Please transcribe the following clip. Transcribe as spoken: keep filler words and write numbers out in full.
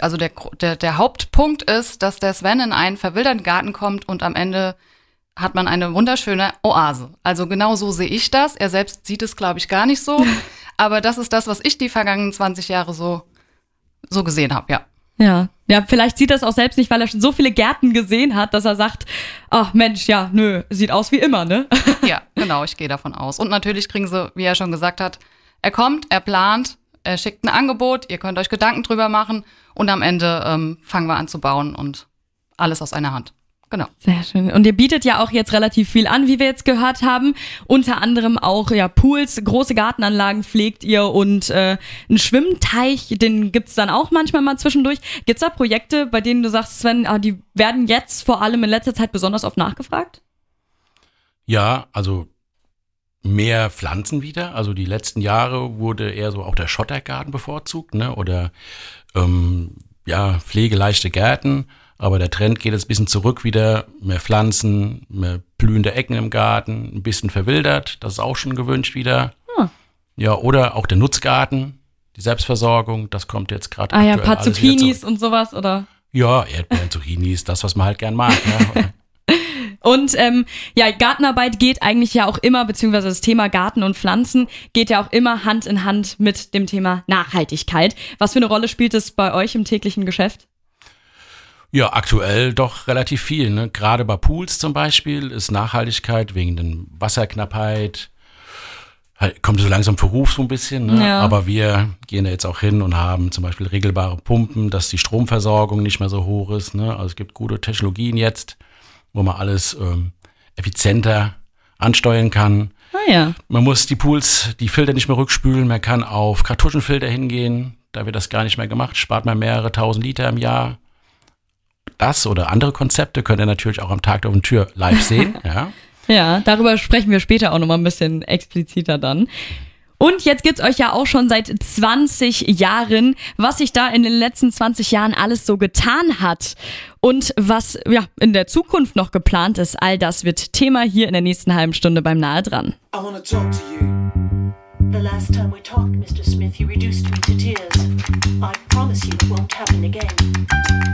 Also der, der, der Hauptpunkt ist, dass der Sven in einen verwilderten Garten kommt und am Ende hat man eine wunderschöne Oase. Also genau so sehe ich das. Er selbst sieht es, glaube ich, gar nicht so. Aber das ist das, was ich die vergangenen zwanzig Jahre so, so gesehen habe, ja. Ja, ja, vielleicht sieht er es auch selbst nicht, weil er schon so viele Gärten gesehen hat, dass er sagt, ach Mensch, ja, nö, sieht aus wie immer, ne? Ja, genau, ich gehe davon aus. Und natürlich kriegen sie, wie er schon gesagt hat, er kommt, er plant, er schickt ein Angebot, ihr könnt euch Gedanken drüber machen und am Ende ähm, fangen wir an zu bauen und alles aus einer Hand. Genau. Sehr schön. Und ihr bietet ja auch jetzt relativ viel an, wie wir jetzt gehört haben. Unter anderem auch ja Pools, große Gartenanlagen pflegt ihr und äh, einen Schwimmteich, den gibt's dann auch manchmal mal zwischendurch. Gibt's da Projekte, bei denen du sagst, Sven, ah, die werden jetzt vor allem in letzter Zeit besonders oft nachgefragt? Ja, also mehr Pflanzen wieder. Also die letzten Jahre wurde eher so auch der Schottergarten bevorzugt, ne? Oder ähm, ja, pflegeleichte Gärten. Aber der Trend geht jetzt ein bisschen zurück wieder, mehr Pflanzen, mehr blühende Ecken im Garten, ein bisschen verwildert, das ist auch schon gewünscht wieder. Hm. Ja, oder auch der Nutzgarten, die Selbstversorgung, das kommt jetzt gerade Ah ja, ein paar Zucchinis und sowas, oder? Ja, Erdbeeren, Zucchinis, das, was man halt gern mag. Ne? Und ähm, ja, Gartenarbeit geht eigentlich ja auch immer, beziehungsweise das Thema Garten und Pflanzen geht ja auch immer Hand in Hand mit dem Thema Nachhaltigkeit. Was für eine Rolle spielt es bei euch im täglichen Geschäft? Ja, aktuell doch relativ viel. Ne? Gerade bei Pools zum Beispiel ist Nachhaltigkeit wegen der Wasserknappheit, halt, kommt so langsam Verruf so ein bisschen. Ne? Ja. Aber wir gehen da jetzt auch hin und haben zum Beispiel regelbare Pumpen, dass die Stromversorgung nicht mehr so hoch ist. Ne? Also es gibt gute Technologien jetzt, wo man alles ähm, effizienter ansteuern kann. Ah ja. Man muss die Pools, die Filter nicht mehr rückspülen. Man kann auf Kartuschenfilter hingehen. Da wird das gar nicht mehr gemacht. Spart man mehrere tausend Liter im Jahr. Das oder andere Konzepte könnt ihr natürlich auch am Tag der offenen Tür live sehen. Ja. Ja, darüber sprechen wir später auch nochmal ein bisschen expliziter dann. Und jetzt gibt's euch ja auch schon seit zwanzig Jahren, was sich da in den letzten zwanzig Jahren alles so getan hat und was ja in der Zukunft noch geplant ist, all das wird Thema hier in der nächsten halben Stunde beim Nahe dran. I wanna talk to you. The last time we talked, Mister Smith, you reduced me to tears. I promise you it won't happen again.